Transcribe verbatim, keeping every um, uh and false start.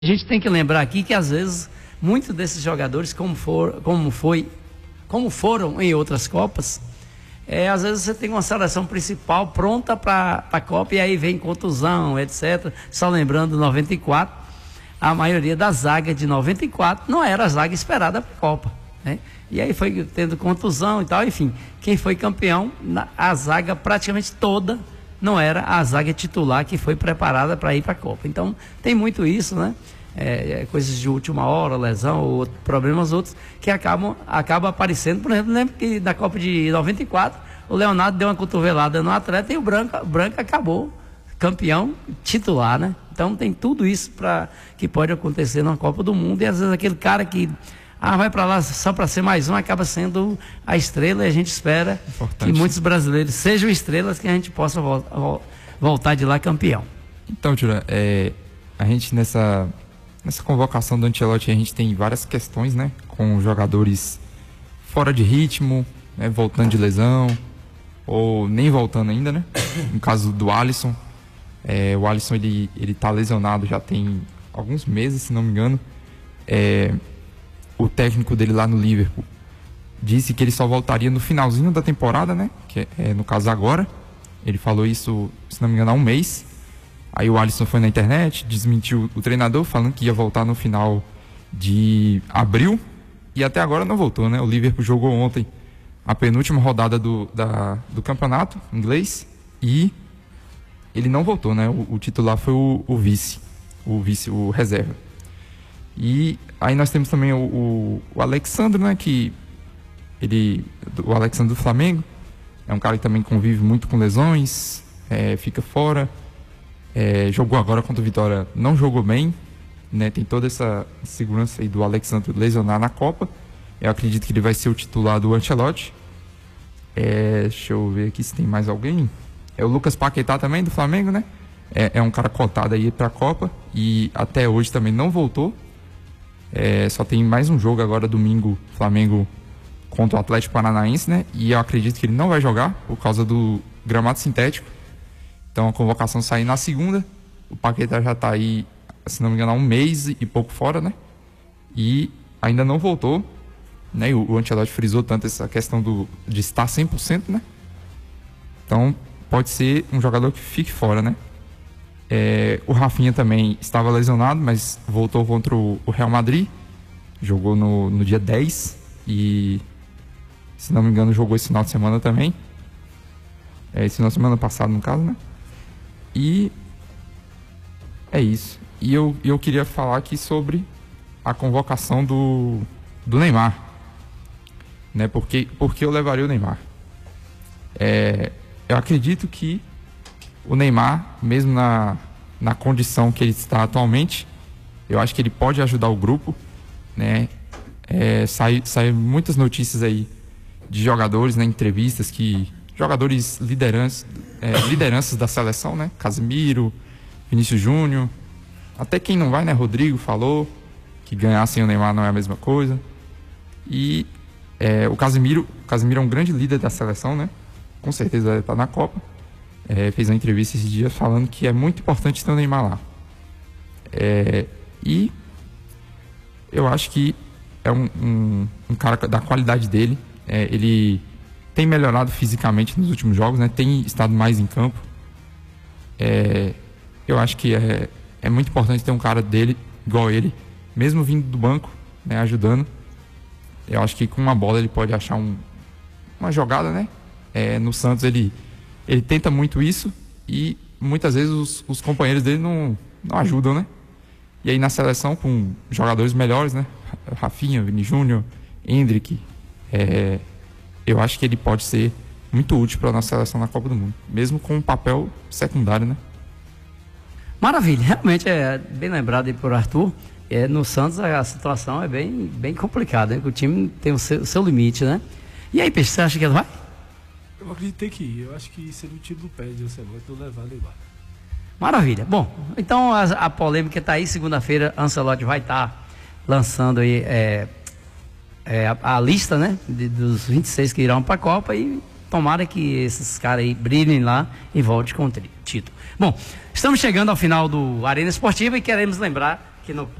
A gente tem que lembrar aqui que às vezes muitos desses jogadores, como, for, como, foi, como foram em outras Copas, é, às vezes você tem uma seleção principal pronta para a Copa e aí vem contusão, etcétera. Só lembrando, noventa e quatro, a maioria da zaga de noventa e quatro não era a zaga esperada para a Copa, né? E aí foi tendo contusão e tal, enfim, quem foi campeão, a zaga praticamente toda não era a zaga titular que foi preparada para ir para a Copa. Então tem muito isso, né? É, é, coisas de última hora, lesão ou problemas outros que acabam, acabam aparecendo. Por exemplo, lembro que na Copa de noventa e quatro o Leonardo deu uma cotovelada no atleta e o Branca, Branca acabou campeão titular, né? Então tem tudo isso pra, que pode acontecer na Copa do Mundo, e às vezes aquele cara que ah, vai para lá só para ser mais um acaba sendo a estrela, e a gente espera Importante. que muitos brasileiros sejam estrelas, que a gente possa vol voltar de lá campeão. Então, Tira, é, a gente nessa Nessa convocação do Ancelotti, a gente tem várias questões, né? Com jogadores fora de ritmo, né, voltando de lesão, ou nem voltando ainda, né? No caso do Alisson, é, o Alisson ele, ele tá lesionado já tem alguns meses, se não me engano. É, o técnico dele lá no Liverpool disse que ele só voltaria no finalzinho da temporada, né? Que é, no caso agora. Ele falou isso, se não me engano, há um mês. Aí o Alisson foi na internet, desmentiu o treinador, falando que ia voltar no final de abril, e até agora não voltou, né? O Liverpool jogou ontem a penúltima rodada do, da, do campeonato inglês e ele não voltou, né? O, o titular foi o, o vice, o vice, o reserva. E aí nós temos também o, o, o Alexandre, né? Que ele, o Alexandre do Flamengo, é um cara que também convive muito com lesões, é, fica fora. É, jogou agora contra o Vitória, não jogou bem, né? Tem toda essa segurança aí do Alexandre lesionar na Copa. Eu acredito que ele vai ser o titular do Ancelotti. É, deixa eu ver aqui se tem mais alguém. É o Lucas Paquetá também, do Flamengo, né? É, é um cara cotado aí pra Copa e até hoje também não voltou. É, só tem mais um jogo agora, domingo, Flamengo contra o Atlético Paranaense, né? E eu acredito que ele não vai jogar por causa do gramado sintético. Então a convocação sai na segunda, o Paquetá já está aí, se não me engano, há um mês e pouco fora, né? E ainda não voltou, né? E o, o Ancelotti frisou tanto essa questão do, de estar cem por cento, né? Então pode ser um jogador que fique fora, né? É, o Rafinha também estava lesionado, mas voltou contra o, o Real Madrid, jogou no, no dia dez e, se não me engano, jogou esse final de semana também. É, esse final de semana passado, no caso, né? E é isso. E eu, eu queria falar aqui sobre a convocação do, do Neymar, né? Porque, porque eu levaria o Neymar. É, eu acredito que o Neymar, mesmo na, na condição que ele está atualmente, eu acho que ele pode ajudar o grupo, né? É, sai, sai muitas notícias aí de jogadores, né, entrevistas que jogadores lideranças, é, lideranças da seleção, né? Casemiro, Vinícius Júnior, até quem não vai, né? Rodrigo falou que ganhar sem o Neymar não é a mesma coisa. E é, o Casemiro, o Casemiro é um grande líder da seleção, né? Com certeza vai estar na Copa. É, fez uma entrevista esses dias falando que é muito importante ter o Neymar lá. É, e eu acho que é um, um, um cara da qualidade dele. É, ele tem melhorado fisicamente nos últimos jogos, né? Tem estado mais em campo. É, eu acho que é, é muito importante ter um cara dele, igual ele, mesmo vindo do banco, né, ajudando. Eu acho que com uma bola ele pode achar um, uma jogada, né? É, no Santos ele, ele tenta muito isso e muitas vezes os, os companheiros dele não, não ajudam, né? E aí na seleção, com jogadores melhores, né? Rafinha, Vini Júnior, Endrick, é, eu acho que ele pode ser muito útil para a nossa seleção na Copa do Mundo, mesmo com um papel secundário, né? Maravilha, realmente é bem lembrado aí por Arthur. É, no Santos a situação é bem, bem complicada, né? O time tem o seu, o seu limite, né? E aí, Peixe, você acha que ele vai? Eu acredito que tem que ir. Eu acho que seria o tiro do pé de Ancelotti eu levar ele lá. Maravilha. Bom, então a, a polêmica está aí. Segunda-feira, Ancelotti vai estar tá lançando aí é, é, a, a lista, né, de, dos vinte e seis que irão para a Copa, e tomara que esses caras aí brilhem lá e voltem com o título. Bom, estamos chegando ao final do Arena Esportiva e queremos lembrar que no